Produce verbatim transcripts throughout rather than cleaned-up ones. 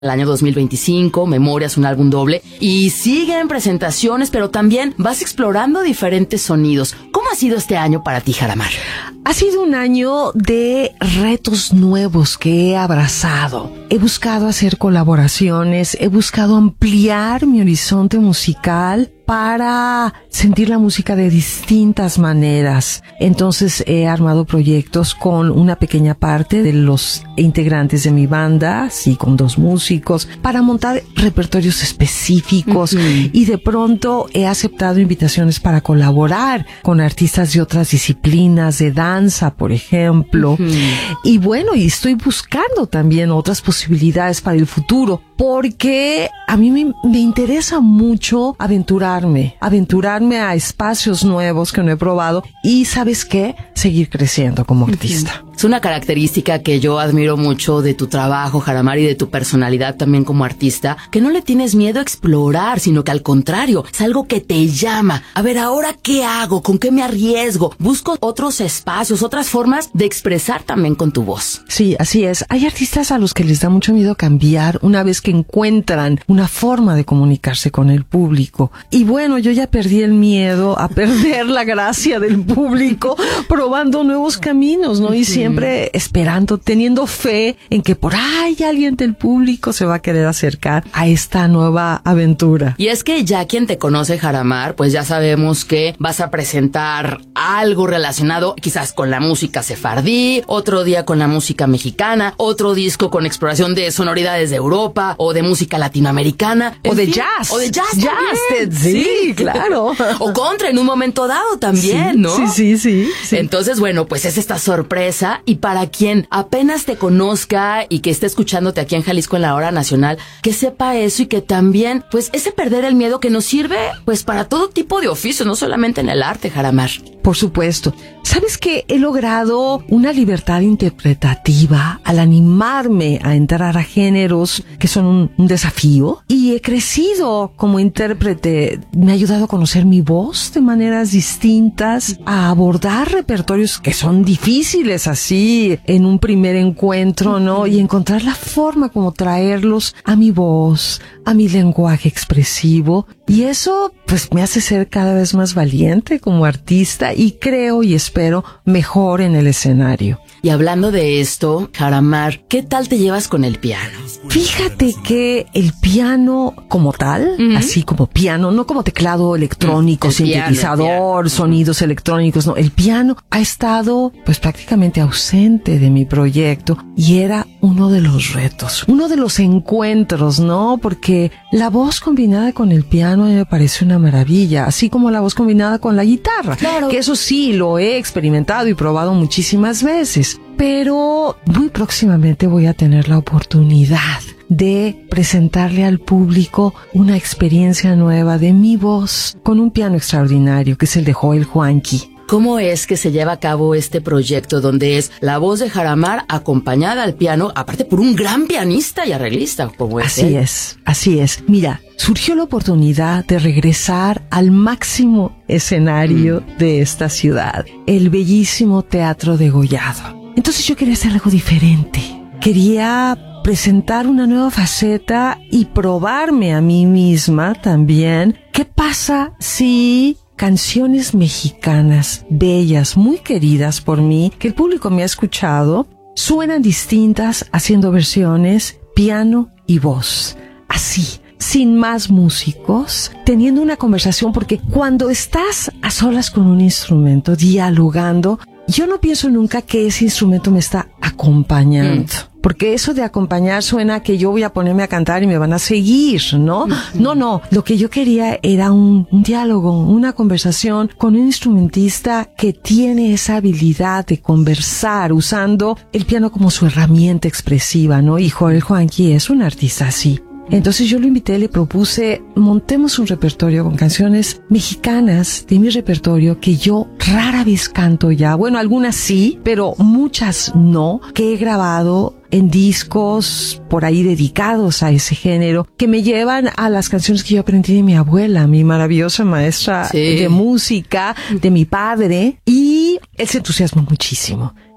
el año dos mil veinticinco, Memorias, un álbum doble, y siguen presentaciones, pero también vas explorando diferentes sonidos. ¿Cómo ha sido este año para ti, Jaramar? Ha sido un año de retos nuevos que he abrazado. He buscado hacer colaboraciones, he buscado ampliar mi horizonte musical para sentir la música de distintas maneras. Entonces he armado proyectos con una pequeña parte de los integrantes de mi banda, sí, con dos músicos, para montar repertorios específicos. Uh-huh. Y de pronto he aceptado invitaciones para colaborar con artistas de otras disciplinas, de danza, por ejemplo. Uh-huh. Y bueno, y estoy buscando también otras posibilidades para el futuro, porque a mí me, me interesa mucho aventurarme, aventurarme a espacios nuevos que no he probado y, ¿sabes qué? Seguir creciendo como artista. Es una característica que yo admiro mucho de tu trabajo, Jaramar, y de tu personalidad también como artista, que no le tienes miedo a explorar, sino que al contrario, es algo que te llama. A ver, ¿ahora qué hago? ¿Con qué me arriesgo? Busco otros espacios, otras formas de expresar también con tu voz. Sí, así es. Hay artistas a los que les da mucho miedo cambiar una vez que encuentran una forma de comunicarse con el público. Y bueno, yo ya perdí el miedo a perder la gracia del público probando nuevos caminos, ¿no? Y siempre Siempre esperando, teniendo fe en que por ahí alguien del público se va a querer acercar a esta nueva aventura. Y es que ya quien te conoce, Jaramar, pues ya sabemos que vas a presentar algo relacionado quizás con la música sefardí, otro día con la música mexicana, otro disco con exploración de sonoridades de Europa o de música latinoamericana. O de fin, jazz. O de jazz Jazz, también. Sí, sí, claro. O contra en un momento dado también, sí, ¿no? Sí, sí, sí, sí. Entonces, bueno, pues es esta sorpresa. Y para quien apenas te conozca y que esté escuchándote aquí en Jalisco en la Hora Nacional, que sepa eso y que también, pues, ese perder el miedo que nos sirve, pues, para todo tipo de oficio, no solamente en el arte, Jaramar. Por supuesto. ¿Sabes que he logrado una libertad interpretativa al animarme a entrar a géneros que son un, un desafío? Y he crecido como intérprete. Me ha ayudado a conocer mi voz de maneras distintas, a abordar repertorios que son difíciles así en un primer encuentro, ¿no? Y encontrar la forma como traerlos a mi voz, a mi lenguaje expresivo. Y eso, pues, me hace ser cada vez más valiente como artista y creo y espero mejor en el escenario. Y hablando de esto, Jaramar, ¿qué tal te llevas con el piano? Fíjate que el piano como tal, uh-huh. así como piano, no como teclado electrónico, el sintetizador, piano, piano. sonidos electrónicos, no, el piano ha estado pues prácticamente ausente de mi proyecto y era uno de los retos, uno de los encuentros, ¿no? Porque la voz combinada con el piano me parece una maravilla, así como la voz combinada con la guitarra, claro. Que eso sí lo he experimentado y probado muchísimas veces. Pero muy próximamente voy a tener la oportunidad de presentarle al público una experiencia nueva de mi voz con un piano extraordinario que es el de Joel Juanqui. ¿Cómo es que se lleva a cabo este proyecto donde es la voz de Jaramar acompañada al piano, aparte por un gran pianista y arreglista como es Así él? es, así es. Mira, surgió la oportunidad de regresar al máximo escenario mm. de esta ciudad, el bellísimo Teatro Degollado. Entonces yo quería hacer algo diferente. Quería presentar una nueva faceta y probarme a mí misma también. ¿Qué pasa si canciones mexicanas bellas, muy queridas por mí, que el público me ha escuchado, suenan distintas haciendo versiones piano y voz? Así, sin más músicos, teniendo una conversación, porque cuando estás a solas con un instrumento, dialogando, yo no pienso nunca que ese instrumento me está acompañando. Mm. Porque eso de acompañar suena a que yo voy a ponerme a cantar y me van a seguir, ¿no? Mm. No, no. Lo que yo quería era un, un diálogo, una conversación con un instrumentista que tiene esa habilidad de conversar usando el piano como su herramienta expresiva, ¿no? Y Joel Juanqui es un artista así. Entonces yo lo invité, le propuse, montemos un repertorio con canciones mexicanas de mi repertorio que yo rara vez canto ya. Bueno, algunas sí, pero muchas no, que he grabado en discos por ahí dedicados a ese género, que me llevan a las canciones que yo aprendí de mi abuela, mi maravillosa maestra sí. de música, de mi padre, y él se entusiasmó muchísimo.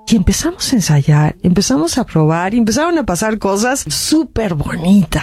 Y empezamos a ensayar, empezamos a probar y empezaron a pasar cosas súper bonitas.